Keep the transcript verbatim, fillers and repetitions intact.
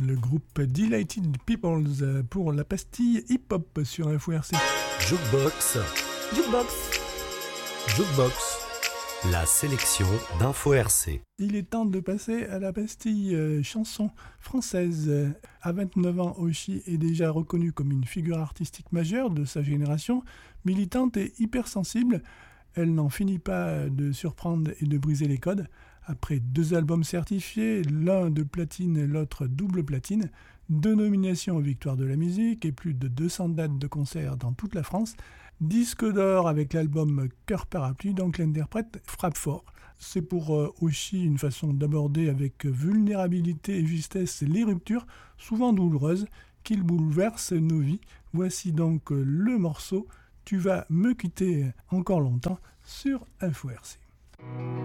Le groupe Delighted Peoples pour la pastille hip-hop sur Info R C. Jukebox. Jukebox. Jukebox. La sélection d'Info R C. Il est temps de passer à la pastille euh, chanson française. À vingt-neuf ans, Oshi est déjà reconnue comme une figure artistique majeure de sa génération, militante et hypersensible. Elle n'en finit pas de surprendre et de briser les codes. Après deux albums certifiés, l'un de platine et l'autre double platine, deux nominations aux Victoires de la musique et plus de deux cents dates de concerts dans toute la France, disque d'or avec l'album Cœur Parapluie, donc l'interprète frappe fort. C'est pour euh, Oshi une façon d'aborder avec vulnérabilité et justesse les ruptures, souvent douloureuses, qui bouleversent nos vies. Voici donc euh, le morceau « Tu vas me quitter encore longtemps » sur Info R C.